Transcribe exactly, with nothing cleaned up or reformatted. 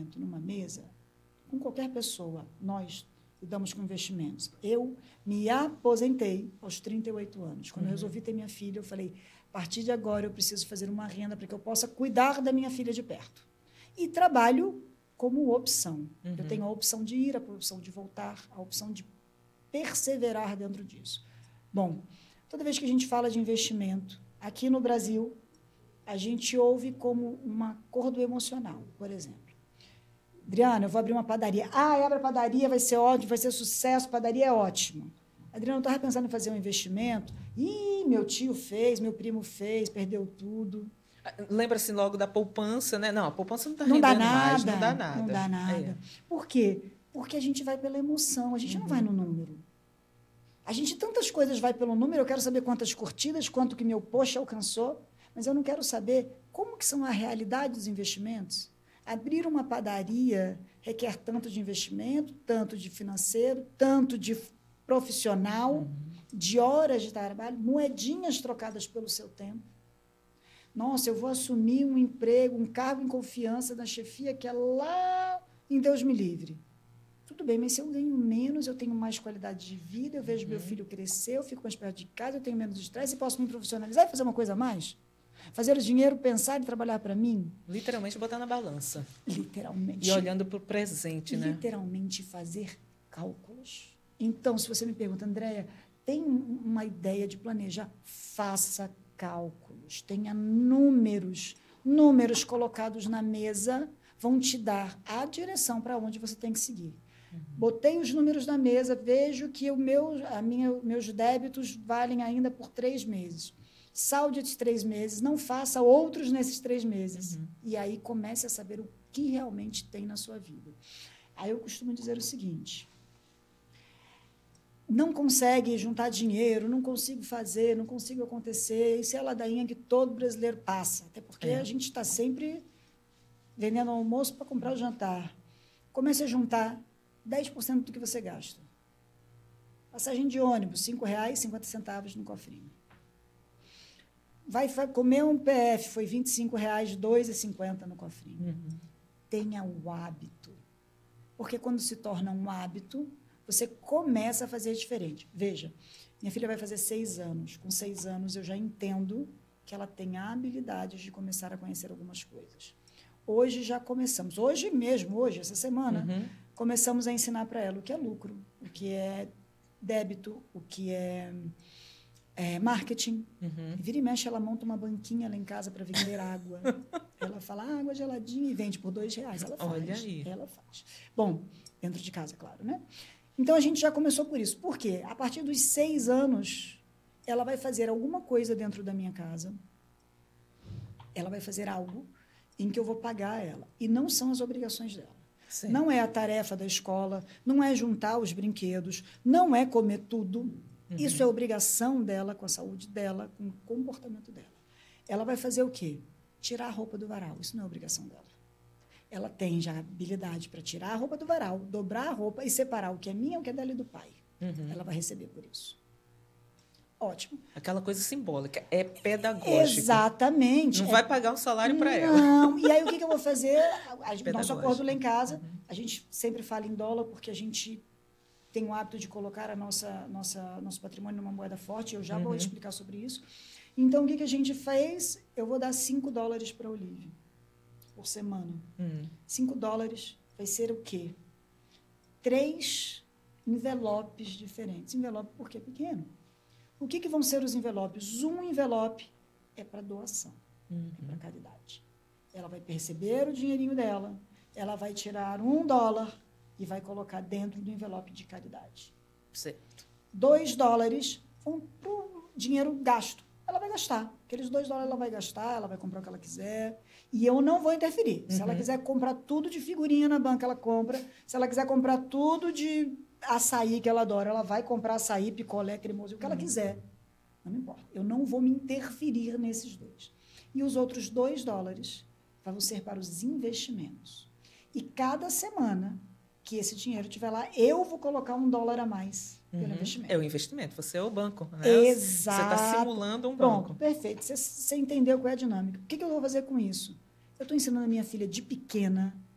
investimento numa mesa, com qualquer pessoa, nós lidamos com investimentos. Eu me aposentei aos trinta e oito anos. Quando uhum. eu resolvi ter minha filha, eu falei, a partir de agora eu preciso fazer uma renda para que eu possa cuidar da minha filha de perto. E trabalho como opção. Uhum. Eu tenho a opção de ir, a opção de voltar, a opção de perseverar dentro disso. Bom, toda vez que a gente fala de investimento, aqui no Brasil, a gente ouve como um acordo emocional, por exemplo. Adriana, eu vou abrir uma padaria. Ah, abre a padaria, vai ser ótimo, vai ser sucesso, padaria é ótimo. Adriana, eu estava pensando em fazer um investimento. Ih, meu tio fez, meu primo fez, perdeu tudo. Lembra-se logo da poupança, né? Não, a poupança não está rendendo rendendo nada, mais, não dá nada. Não dá nada. É. Por quê? Porque a gente vai pela emoção, a gente uhum. não vai no número. A gente, tantas coisas vai pelo número, eu quero saber quantas curtidas, quanto que meu post alcançou, mas eu não quero saber como que são a realidade dos investimentos. Abrir uma padaria requer tanto de investimento, tanto de financeiro, tanto de profissional, uhum. de horas de trabalho, moedinhas trocadas pelo seu tempo. Nossa, eu vou assumir um emprego, um cargo em confiança da chefia que é lá em Deus me livre. Tudo bem, mas se eu ganho menos, eu tenho mais qualidade de vida, eu vejo uhum. meu filho crescer, eu fico mais perto de casa, eu tenho menos estresse e posso me profissionalizar e fazer uma coisa a mais? Fazer o dinheiro pensar e trabalhar para mim? Literalmente botar na balança. Literalmente. E olhando para o presente, né? Literalmente fazer cálculos. Então, se você me pergunta, Andréia, tem uma ideia de planejar? Faça cálculos, tenha números. Números colocados na mesa vão te dar a direção para onde você tem que seguir. Uhum. Botei os números na mesa, vejo que o meu, a minha, meus débitos valem ainda por três meses. Salde esses três meses, não faça outros nesses três meses. Uhum. E aí comece a saber o que realmente tem na sua vida. Aí eu costumo dizer o seguinte, não consegue juntar dinheiro, não consigo fazer, não consigo acontecer, isso é a ladainha que todo brasileiro passa, até porque é. a gente está sempre vendendo almoço para comprar o jantar. Comece a juntar dez por cento do que você gasta. Passagem de ônibus, cinco reais e cinquenta centavos no cofrinho. Vai comer um P F, foi vinte e cinco reais, dois reais e cinquenta centavos no cofrinho. Uhum. Tenha o hábito. Porque quando se torna um hábito, você começa a fazer diferente. Veja, minha filha vai fazer seis anos. Com seis anos, eu já entendo que ela tem a habilidade de começar a conhecer algumas coisas. Hoje já começamos, hoje mesmo, hoje, essa semana, uhum. começamos a ensinar para ela o que é lucro, o que é débito, o que é... É, marketing. Uhum. Vira e mexe, ela monta uma banquinha lá em casa para vender água. Ela fala, ah, água geladinha, e vende por dois reais. Ela faz. Olha aí. Ela faz. Bom, dentro de casa, claro, né? Então, a gente já começou por isso. Por quê? A partir dos seis anos, ela vai fazer alguma coisa dentro da minha casa. Ela vai fazer algo em que eu vou pagar ela. E não são as obrigações dela. Sim. Não é a tarefa da escola, não é juntar os brinquedos, não é comer tudo. Uhum. Isso é obrigação dela com a saúde dela, com o comportamento dela. Ela vai fazer o quê? Tirar a roupa do varal. Isso não é obrigação dela. Ela tem já habilidade para tirar a roupa do varal, dobrar a roupa e separar o que é minha, o que é dela e do pai. Uhum. Ela vai receber por isso. Ótimo. Aquela coisa simbólica, é pedagógico. Exatamente. Não é... vai pagar um salário para ela. Não. E aí, o que, que eu vou fazer? O nosso acordo lá em casa, uhum. a gente sempre fala em dólar, porque a gente... tem o hábito de colocar a nossa, nossa, nosso patrimônio numa moeda forte, eu já uhum. vou explicar sobre isso. Então, o que, que a gente fez? Eu vou dar cinco dólares para a Olivia por semana. Uhum. cinco dólares vai ser o quê? Três envelopes diferentes. Envelope porque é pequeno. O que, que vão ser os envelopes? Um envelope é para doação, uhum. é para caridade. Ela vai perceber o dinheirinho dela, ela vai tirar um dólar e vai colocar dentro do envelope de caridade. Certo. Dois dólares vão para o dinheiro gasto. Ela vai gastar. Aqueles dois dólares ela vai gastar, ela vai comprar o que ela quiser. E eu não vou interferir. Uhum. Se ela quiser comprar tudo de figurinha na banca, ela compra. Se ela quiser comprar tudo de açaí, que ela adora, ela vai comprar açaí, picolé, cremoso, o que uhum. ela quiser. Não me importa. Eu não vou me interferir nesses dois. E os outros dois dólares vão ser para os investimentos. E cada semana que esse dinheiro estiver lá, eu vou colocar um dólar a mais pelo uhum. investimento. É o investimento, você é o banco. Né? Exato. Você está simulando um Pronto, banco. Perfeito. Você, você entendeu qual é a dinâmica. O que, que eu vou fazer com isso? Eu estou ensinando a minha filha de pequena